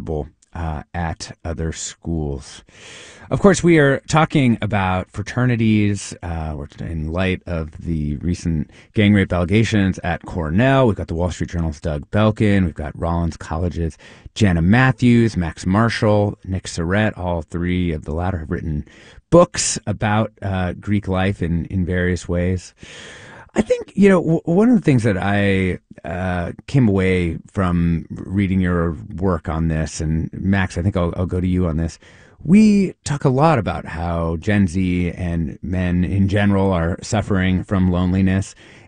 available at other schools. Of course, we are talking about fraternities in light of the recent gang rape allegations at Cornell. We've got the Wall Street Journal's Doug Belkin. We've got Rollins College's Jana Matthews, Max Marshall, Nick Surratt. All three of the latter have written books about Greek life in various ways. I think, one of the things that I came away from reading your work on this, and Max, I think I'll go to you on this. We talk a lot about how Gen Z and men in general are suffering from loneliness.